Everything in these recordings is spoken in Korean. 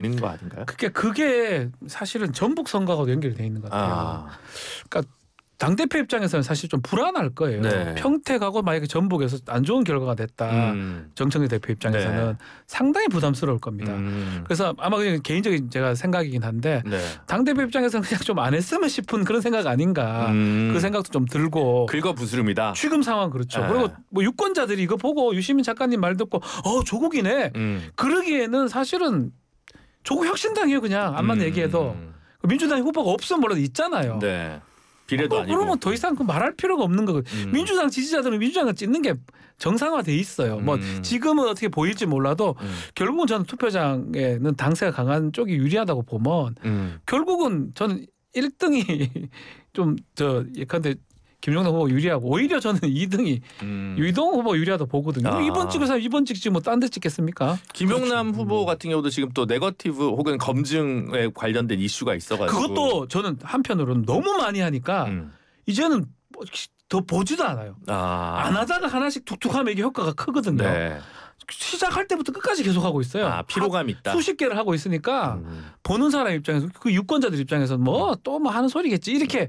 거 아닌가요? 그게 사실은 전북 선거하고 연결이 돼 있는 것 같아요. 그러니까 당대표 입장에서는 사실 좀 불안할 거예요. 네. 평택하고 만약에 전북에서 안 좋은 결과가 됐다. 정청래 대표 입장에서는 네. 상당히 부담스러울 겁니다. 그래서 아마 그냥 개인적인 제가 생각이긴 한데 네. 당대표 입장에서는 그냥 좀 안 했으면 싶은 그런 생각 아닌가. 그 생각도 좀 들고. 긁어부스름이다. 지금 상황 그렇죠. 네. 그리고 뭐 유권자들이 이거 보고 유시민 작가님 말 듣고 조국이네. 그러기에는 사실은 조국 혁신당이에요. 그냥 암만 얘기해도. 민주당 후보가 없으면 몰라도 있잖아요. 네. 비례도 아니고. 그러면 더 이상 말할 필요가 없는 거거든요. 민주당 지지자들은 민주당을 찍는 게 정상화돼 있어요. 뭐 지금은 어떻게 보일지 몰라도 결국은 저는 투표장에는 당세가 강한 쪽이 유리하다고 보면 결국은 저는 1등이 좀 예컨대 김종남 후보 유리하고 오히려 저는 2등이 유이동 후보 유리하다고 보거든요. 이번 찍어서 이번 찍지 뭐 딴 데 찍겠습니까? 김용남 후보 같은 경우도 지금 또 네거티브 혹은 검증에 관련된 이슈가 있어가지고 그것도 저는 한편으로는 너무 많이 하니까 이제는 더 보지도 않아요. 안 하다가 하나씩 툭툭 하면 이게 효과가 크거든요. 네. 시작할 때부터 끝까지 계속 하고 있어요. 피로감 있다. 수십 개를 하고 있으니까 보는 사람 입장에서 그 유권자들 입장에서는 뭐 또 뭐 하는 소리겠지 이렇게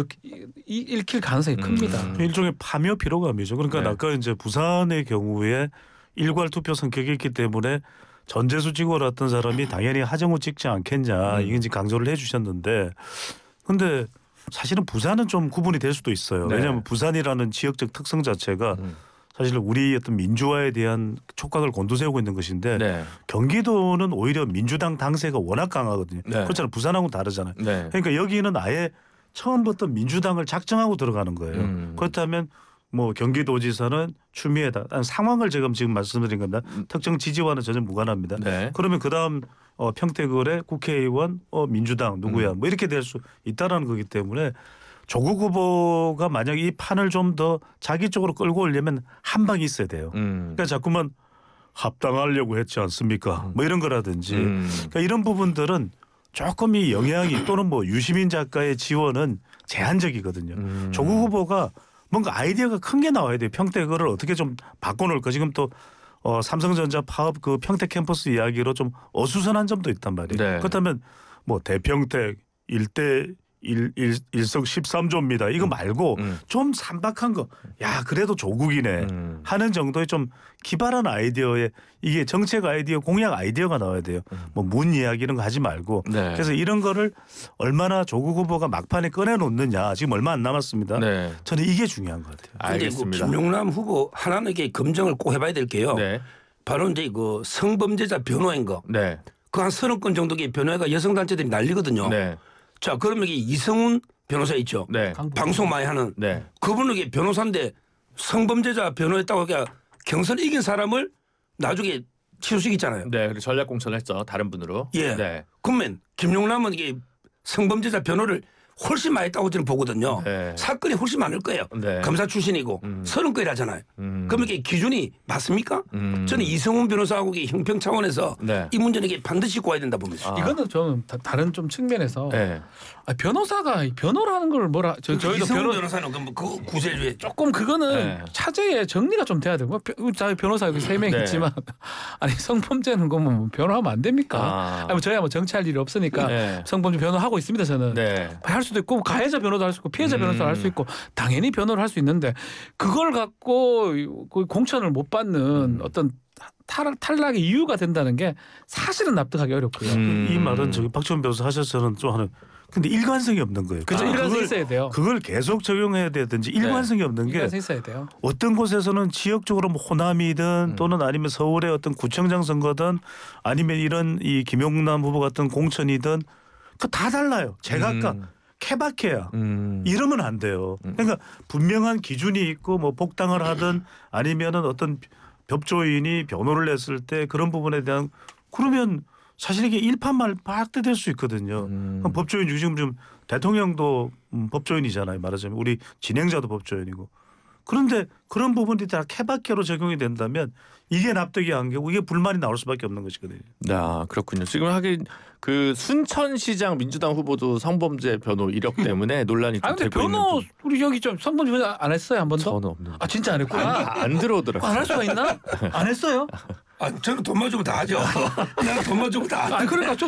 읽힐 가능성이 큽니다. 일종의 파묘 피로감이죠. 그러니까 네. 아까 이제 부산의 경우에 일괄 투표 성격이 있기 때문에 전재수 찍어 왔던 사람이 당연히 하정우 찍지 않겠냐 이게 이제 강조를 해주셨는데, 근데 사실은 부산은 좀 구분이 될 수도 있어요. 네. 왜냐하면 부산이라는 지역적 특성 자체가 사실 우리 어떤 민주화에 대한 촉각을 곤두세우고 있는 것인데 네. 경기도는 오히려 민주당 당세가 워낙 강하거든요. 네. 그렇잖아요. 부산하고 다르잖아요. 네. 그러니까 여기는 아예 처음부터 민주당을 작정하고 들어가는 거예요. 그렇다면 뭐 경기도지사는 추미애다. 상황을 지금 말씀드린 겁니다. 특정 지지와는 전혀 무관합니다. 네. 그러면 그다음 평택을의 국회의원 민주당 누구야 뭐 이렇게 될 수 있다라는 거기 때문에 조국 후보가 만약 이 판을 좀 더 자기 쪽으로 끌고 오려면 한 방이 있어야 돼요. 그러니까 자꾸만 합당하려고 했지 않습니까? 뭐 이런 거라든지 그러니까 이런 부분들은 조금 이 영향이 또는 뭐 유시민 작가의 지원은 제한적이거든요. 조국 후보가 뭔가 아이디어가 큰 게 나와야 돼요. 평택을 어떻게 좀 바꿔놓을까. 지금 또 삼성전자 파업 그 평택 캠퍼스 이야기로 좀 어수선한 점도 있단 말이에요. 네. 그렇다면 뭐 대평택 일대 일석 13조입니다. 이거 말고 좀 산박한 거. 야 그래도 조국이네 하는 정도의 좀 기발한 아이디어에 이게 정책 아이디어 공약 아이디어가 나와야 돼요. 뭐 문 이야기 이런 거 하지 말고. 네. 그래서 이런 거를 얼마나 조국 후보가 막판에 꺼내놓느냐. 지금 얼마 안 남았습니다. 네. 저는 이게 중요한 것 같아요. 알겠습니다. 김용남 후보 하나는 이게 검증을 꼭 해봐야 될 게요. 네. 바로 이제 그 성범죄자 변호인 거. 네. 그 한 30건 정도의 변호회가 여성단체들이 난리거든요. 네. 자 그러면 이게 이성훈 변호사 있죠. 네. 방송 많이 하는. 네. 그분은 이게 변호사인데 성범죄자 변호했다고 하기가 경선 이긴 사람을 나중에 치우식 있잖아요. 네. 그리고 전략 공천했죠. 다른 분으로. 예. 네. 그러면 김용남은 이게 성범죄자 변호를 훨씬 많이 했다고 저는 보거든요. 네. 사건이 훨씬 많을 거예요. 네. 검사 출신이고 30건이라잖아요. 그러면 이게 기준이 맞습니까? 저는 이성훈 변호사하고 이게 형평 차원에서 네. 이 문제는 이게 반드시 꿔야 된다 봅니다. 이거는 저는 다른 좀 측면에서 네. 변호사가 변호를 하는 걸 뭐라 저희도 이성훈 변호사는 그 구제주의 조금 그거는 네. 차제에 정리가 좀 돼야 되고 변호사 여기 3명 네. 있지만 아니 성범죄는 거뭐 변호하면 안 됩니까? 아니 뭐 저희야 뭐 정치할 일이 없으니까 네. 성범죄 변호하고 있습니다 저는. 네. 할 수도 있고 가해자 변호도 할 수 있고 피해자 변호도 할 수 있고 당연히 변호를 할 수 있는데 그걸 갖고 그 공천을 못 받는 어떤 탈락의 이유가 된다는 게 사실은 납득하기 어렵고요. 이 말은 저기 박지원 변호사 하셔서는 좀 하는. 근데 일관성이 없는 거예요. 그죠. 일관성이 있어야 돼요. 그걸 계속 적용해야 되든지 일관성이 없는 게 일관성이 있어야 돼요. 어떤 곳에서는 지역적으로 뭐 호남이든 또는 아니면 서울의 어떤 구청장 선거든 아니면 이런 이 김용남 후보 같은 공천이든 그 다 달라요. 제각각 케바케야. 이러면 안 돼요. 그러니까 분명한 기준이 있고 뭐 복당을 하든 아니면은 어떤 법조인이 변호를 했을 때 그런 부분에 대한 그러면 사실 이게 일판만박대 될 수 있거든요. 그럼 법조인 지금 좀 대통령도 법조인이잖아요. 말하자면 우리 진행자도 법조인이고. 그런데 그런 부분들이 다 케바케로 적용이 된다면 이게 납득이 안 되고 이게 불만이 나올 수밖에 없는 것이거든요. 아 그렇군요. 지금 하긴 그 순천시장 민주당 후보도 성범죄 변호 이력 때문에 논란이 좀 근데 되고 있는. 변호 우리 여기 좀 성범죄 변호 안 했어요 한 번도? 저는 없는데. 아 진짜 안 했구나. 안 들어오더라고요. 안 할 수가 있나? 안 했어요? 저는 돈만 주면 다 하죠. 내가 돈만 주면 다. 아 그러니까 좀